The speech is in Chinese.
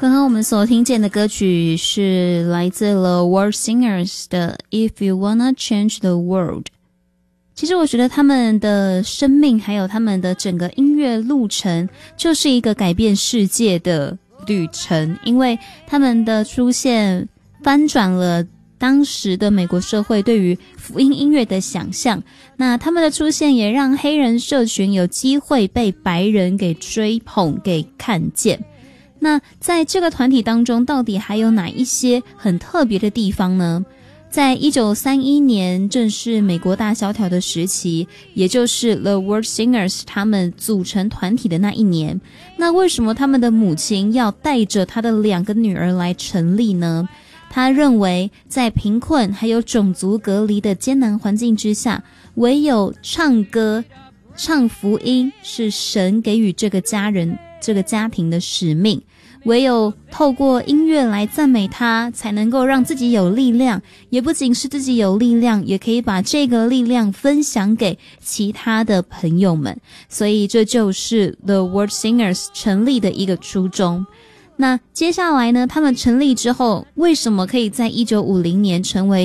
刚刚我们所听见的歌曲是来自 The World Singers 的 If You Wanna Change the World。 其实我觉得他们的生命还有他们的整个音乐路程就是一个改变世界的旅程，因为他们的出现翻转了当时的美国社会对于福音音乐的想象，那他们的出现也让黑人社群有机会被白人给追捧给看见。那在这个团体当中到底还有哪一些很特别的地方呢？在1931年正是美国大萧条的时期，也就是 The World Singers 他们组成团体的那一年。那为什么他们的母亲要带着她的2个女儿来成立呢？他认为在贫困还有种族隔离的艰难环境之下，唯有唱歌唱福音是神给予这个家人这个家庭的使命，唯有透过音乐来赞美他，才能够让自己有力量，也不仅是自己有力量，也可以把这个力量分享给其他的朋友们。所以这就是 The World Singers 成立的一个初衷。那接下来呢，他们成立之后，为什么可以在1950年成为